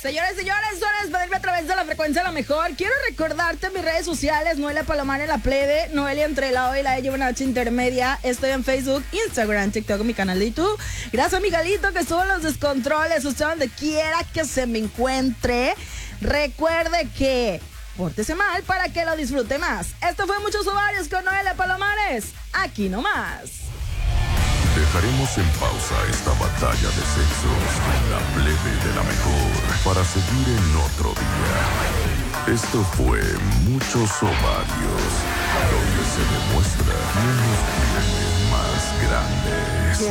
Señores, señores, hora de despedirme a través de la frecuencia de la mejor. Quiero recordarte mis redes sociales: Noelia Palomar en la plebe, Noelia entre la O y la E lleva una H intermedia. Estoy en Facebook, Instagram, TikTok, mi canal de YouTube. Gracias a Miguelito que estuvo en los descontroles. Usted donde quiera que se me encuentre, recuerde que pórtese mal para que lo disfrute más. Esto fue Muchos Ovarios con Noelia Palomares. Aquí nomás. Dejaremos en pausa esta batalla de sexos en la plebe de la mejor para seguir en otro día. Esto fue Muchos Ovarios, donde se demuestra quién los tiene más grandes.